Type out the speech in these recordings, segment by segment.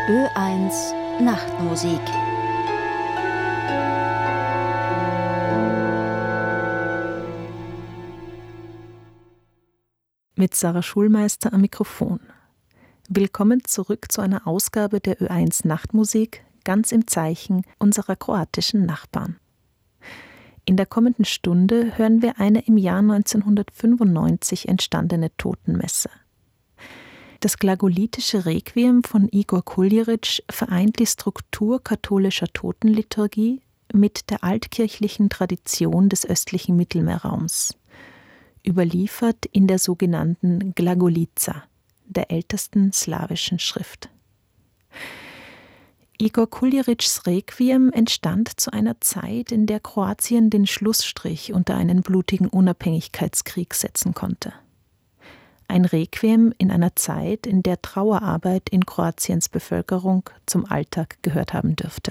Ö1 Nachtmusik. Mit Sarah Schulmeister am Mikrofon. Willkommen zurück zu einer Ausgabe der Ö1 Nachtmusik, ganz im Zeichen unserer kroatischen Nachbarn. In der kommenden Stunde hören wir eine im Jahr 1995 entstandene Totenmesse. Das glagolitische Requiem von Igor Kuljiritsch vereint die Struktur katholischer Totenliturgie mit der altkirchlichen Tradition des östlichen Mittelmeerraums, überliefert in der sogenannten Glagolica, der ältesten slawischen Schrift. Igor Kuljiritschs Requiem entstand zu einer Zeit, in der Kroatien den Schlussstrich unter einen blutigen Unabhängigkeitskrieg setzen konnte. Ein Requiem in einer Zeit, in der Trauerarbeit in Kroatiens Bevölkerung zum Alltag gehört haben dürfte.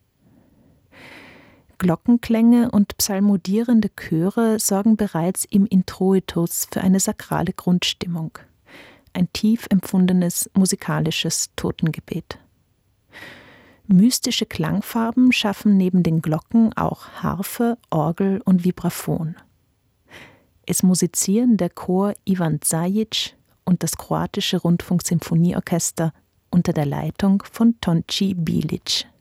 Glockenklänge und psalmodierende Chöre sorgen bereits im Introitus für eine sakrale Grundstimmung, ein tief empfundenes musikalisches Totengebet. Mystische Klangfarben schaffen neben den Glocken auch Harfe, Orgel und Vibraphon. Es musizieren der Chor Ivan Zajic und das kroatische Rundfunksymphonieorchester unter der Leitung von Tonči Bilić.